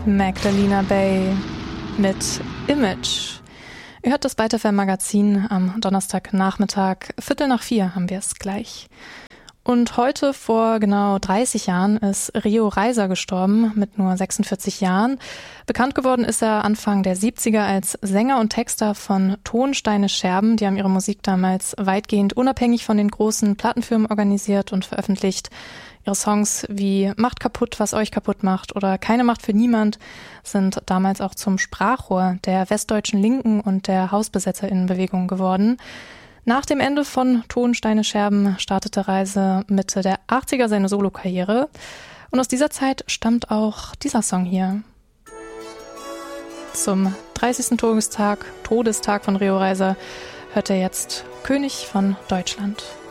Magdalena Bay mit Image. Ihr hört das Byte FM Magazin am Donnerstagnachmittag, 3:45 haben wir es gleich. Und heute vor genau 30 Jahren ist Rio Reiser gestorben, mit nur 46 Jahren. Bekannt geworden ist er Anfang der 70er als Sänger und Texter von Tonsteine Scherben. Die haben ihre Musik damals weitgehend unabhängig von den großen Plattenfirmen organisiert und veröffentlicht. Ihre Songs wie Macht kaputt, was euch kaputt macht oder Keine Macht für niemand sind damals auch zum Sprachrohr der westdeutschen Linken und der HausbesetzerInnenbewegung geworden. Nach dem Ende von Tonsteine Scherben startete Reiser Mitte der 80er seine Solokarriere. Und aus dieser Zeit stammt auch dieser Song hier. Zum 30. Todestag von Rio Reiser hört er jetzt König von Deutschland.